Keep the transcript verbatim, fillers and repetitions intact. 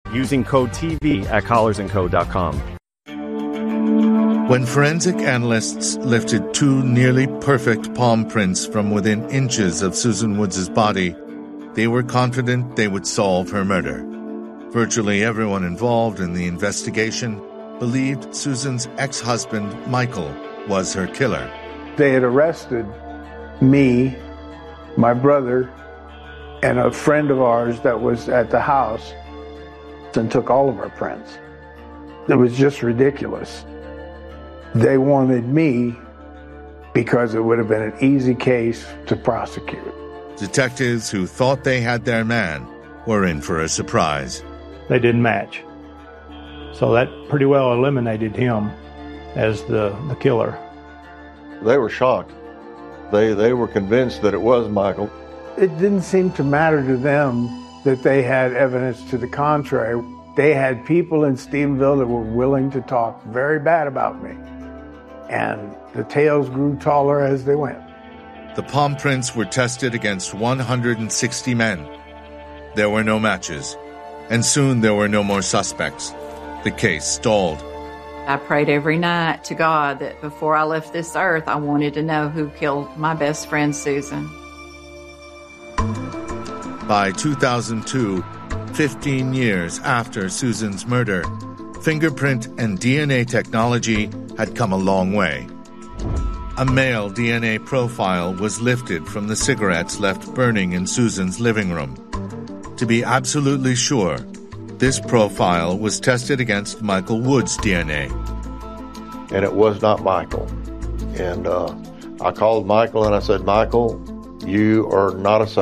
using code T V at collars and co dot com. When forensic analysts lifted two nearly perfect palm prints from within inches of Susan Woods' body, they were confident they would solve her murder. Virtually everyone involved in the investigation believed Susan's ex-husband, Michael, was her killer. They had arrested me, my brother, and a friend of ours that was at the house and took all of our prints. It was just ridiculous. They wanted me because it would have been an easy case to prosecute. Detectives who thought they had their man were in for a surprise. They didn't match. So that pretty well eliminated him as the, the killer. They were shocked. They they were convinced that it was Michael. It didn't seem to matter to them that they had evidence to the contrary. They had people in Stephenville that were willing to talk very bad about me. And the tales grew taller as they went. The palm prints were tested against one hundred sixty men. There were no matches, and soon there were no more suspects. The case stalled. I prayed every night to God that before I left this earth, I wanted to know who killed my best friend, Susan. By two thousand two, fifteen years after Susan's murder, fingerprint and D N A technology had come a long way. A male D N A profile was lifted from the cigarettes left burning in Susan's living room. To be absolutely sure, this profile was tested against Michael Wood's D N A. And it was not Michael. And uh, I called Michael and I said, Michael, you are not a